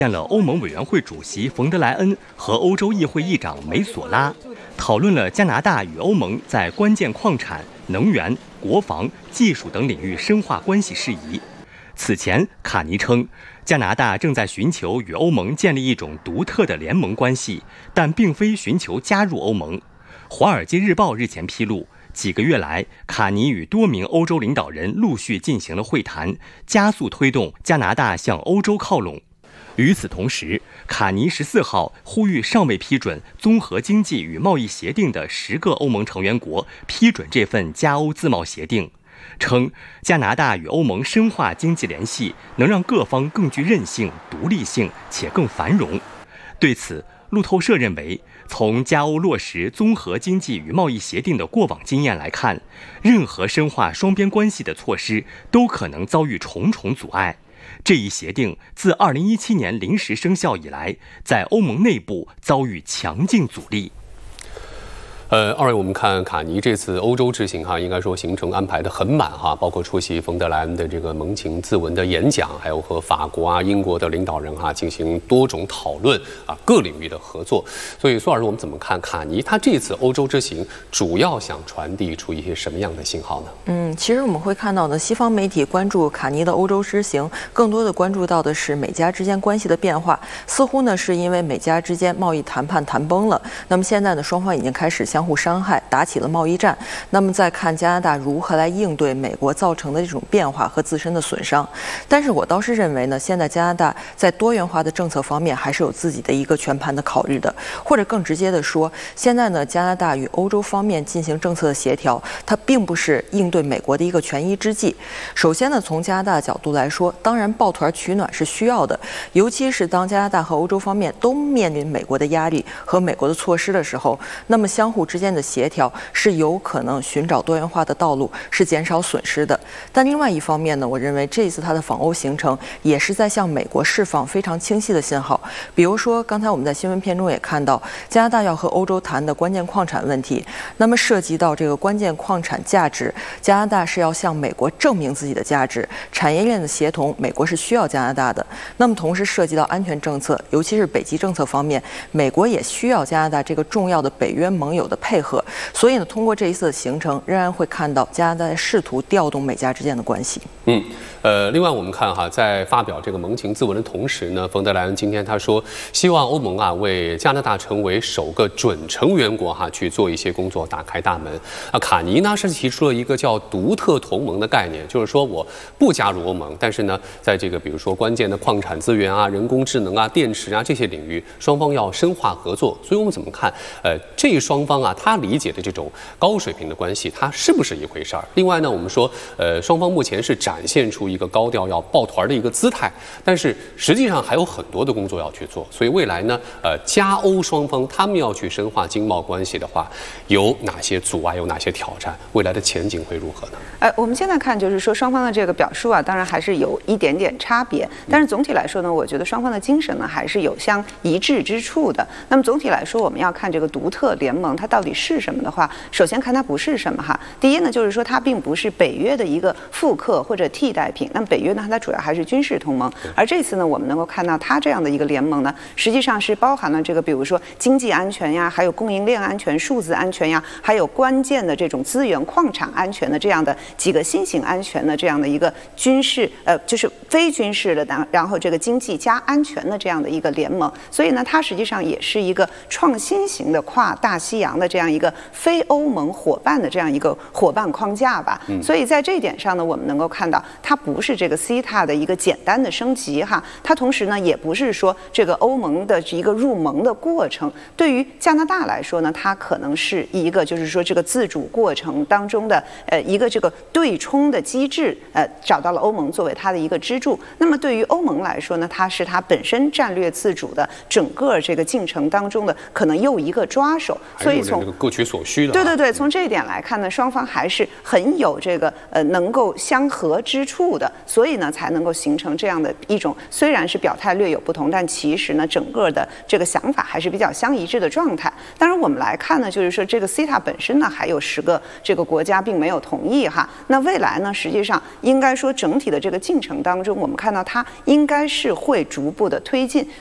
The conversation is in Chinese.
见了欧盟委员会主席冯德莱恩和欧洲议会议长梅索拉，讨论了加拿大与欧盟在关键矿产、能源、国防、技术等领域深化关系事宜。此前，卡尼称，加拿大正在寻求与欧盟建立一种独特的联盟关系，但并非寻求加入欧盟。《华尔街日报》日前披露，几个月来，卡尼与多名欧洲领导人陆续进行了会谈，加速推动加拿大向欧洲靠拢。与此同时，卡尼14号呼吁尚未批准综合经济与贸易协定的10个欧盟成员国批准这份加欧自贸协定，称加拿大与欧盟深化经济联系，能让各方更具韧性、独立性且更繁荣。对此，路透社认为，从加欧落实综合经济与贸易协定的过往经验来看，任何深化双边关系的措施都可能遭遇重重阻碍。这一协定自2017年临时生效以来，在欧盟内部遭遇强劲阻力。 二位，我们看卡尼这次欧洲之行应该说行程安排的很满包括出席冯德莱恩的这个盟情咨文的演讲，还有和法国英国的领导人进行多种讨论各领域的合作。所以苏老师，我们怎么看卡尼他这次欧洲之行主要想传递出一些什么样的信号呢？ 其实我们会看到呢，西方媒体关注卡尼的欧洲之行，更多的关注到的是美加之间关系的变化，似乎呢是因为美加之间贸易谈判谈崩了，那么现在呢双方已经开始相互伤害，打起了贸易战。那么再看加拿大如何来应对美国造成的这种变化和自身的损伤。但是我倒是认为呢，现在加拿大在多元化的政策方面还是有自己的一个全盘的考虑的，或者更直接的说，现在呢加拿大与欧洲方面进行政策的协调，它并不是应对美国的一个权宜之计。首先呢，从加拿大的角度来说，当然抱团取暖是需要的，尤其是当加拿大和欧洲方面都面临美国的压力和美国的措施的时候，那么相互之间的协调是有可能寻找多元化的道路，是减少损失的。但另外一方面呢，我认为这一次他的访欧行程也是在向美国释放非常清晰的信号。比如说，刚才我们在新闻片中也看到，加拿大要和欧洲谈的关键矿产问题，那么涉及到这个关键矿产价值，加拿大是要向美国证明自己的价值，产业链的协同，美国是需要加拿大的。那么同时涉及到安全政策，尤其是北极政策方面，美国也需要加拿大这个重要的北约盟友的配合。所以呢，通过这一次的行程，仍然会看到加拿大试图调动美加之间的关系。 另外我们看在发表这个盟情咨文的同时呢，冯德莱恩今天他说，希望欧盟为加拿大成为首个准成员国去做一些工作，打开大门。卡尼呢是提出了一个叫独特同盟的概念，就是说我不加入欧盟，但是呢，在这个比如说关键的矿产资源人工智能电池这些领域，双方要深化合作。所以我们怎么看这双方他理解的这种高水平的关系，它是不是一回事儿？另外呢，我们说双方目前是展现出一个高调要抱团的一个姿态，但是实际上还有很多的工作要去做。所以未来呢，加欧双方他们要去深化经贸关系的话，有哪些阻碍，有哪些挑战？未来的前景会如何呢？ 我们现在看就是说双方的这个表述当然还是有一点点差别，但是总体来说呢，我觉得双方的精神呢还是有相一致之处的。那么总体来说，我们要看这个独特联盟它到底是什么的话，首先看它不是什么第一呢，就是说它并不是北约的一个复刻或者替代品。那么北约呢，它主要还是军事同盟，而这次呢，我们能够看到它这样的一个联盟呢，实际上是包含了这个比如说经济安全呀，还有供应链安全、数字安全呀，还有关键的这种资源矿产安全的这样的几个新型安全的这样的一个军事就是非军事的，然后这个经济加安全的这样的一个联盟。所以呢，它实际上也是一个创新型的跨大西洋的这样一个非欧盟伙伴的这样一个伙伴框架吧。所以在这一点上呢，我们能够看到它不是这个 CETA 的一个简单的升级它同时呢也不是说这个欧盟的一个入盟的过程。对于加拿大来说呢，它可能是一个就是说这个自主过程当中的一个这个对冲的机制，找到了欧盟作为它的一个支柱。那么对于欧盟来说呢，它是它本身战略自主的整个这个进程当中的可能又一个抓手。所以从各取所需的。 对，从这一点来看呢，双方还是很有这个能够相合之处的，所以呢才能够形成这样的一种虽然是表态略有不同，但其实呢整个的这个想法还是比较相一致的状态。当然我们来看呢，就是说这个 CETA 本身呢还有10个这个国家并没有同意哈。那未来呢，实际上应该说整体的这个进程当中，我们看到它应该是会逐步的推进。